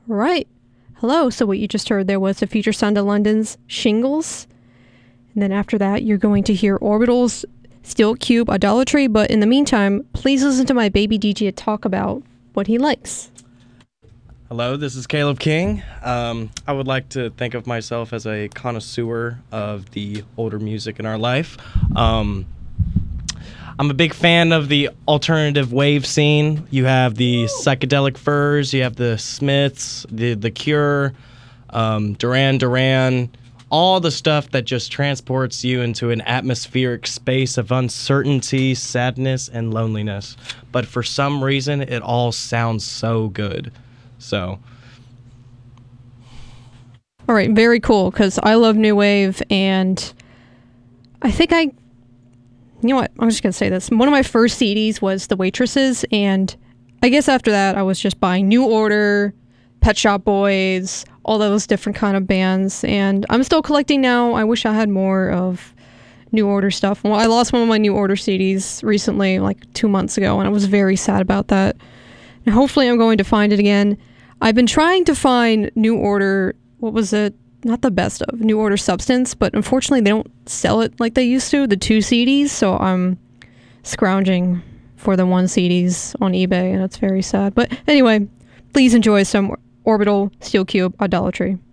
Right. Hello. So what you just heard there was the Future Sound of London's Shingles. And then after that, you're going to hear Orbital's Steel Cube Idolatry. But in the meantime, please listen to my baby DJ talk about what he likes. Hello, this is Caleb King. I would like to think of myself as a connoisseur of the older music in our life. I'm a big fan of the alternative wave scene. You have the Psychedelic Furs, you have the Smiths, the Cure, Duran Duran, all the stuff that just transports you into an atmospheric space of uncertainty, sadness, and loneliness. But for some reason, it all sounds so good. So, all right, very cool, because I love New Wave, and I think you know what, I'm just going to say this. One of my first CDs was The Waitresses, and I guess after that, I was just buying New Order, Pet Shop Boys, all those different kind of bands, and I'm still collecting now. I wish I had more of New Order stuff. Well, I lost one of my New Order CDs recently, like 2 months ago, and I was very sad about that. And hopefully I'm going to find it again. I've been trying to find New Order, what was it? Not the best of, New Order Substance, but unfortunately they don't sell it like they used to, the 2 CDs, so I'm scrounging for the 1 CDs on eBay, and it's very sad. But anyway, please enjoy some Orbital Steel Cube Idolatry.